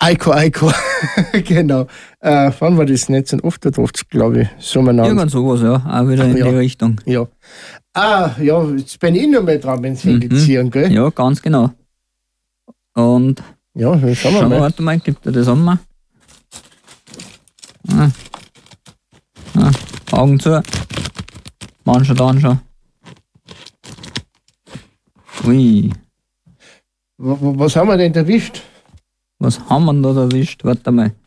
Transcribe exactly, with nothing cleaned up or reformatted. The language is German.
Eiko, Eiko. Genau. Äh, wann war das? neunzehnhundertachtundachtzig, glaube ich. So mein Name. Irgendwann sowas, ja. Auch wieder in Ja. die Richtung. Ja. Ah, ja, jetzt bin ich noch mal dran, wenn Sie Mhm. ziehen, gell? Ja, ganz genau. Und Ja, dann schauen wir schauen wir, mal. warte mal, gibt er das an mal? Ah. Ah. Augen zu. Mann schon, dann schon. Ui, W w- was haben wir denn erwischt? was haben wir denn da erwischt? Warte mal.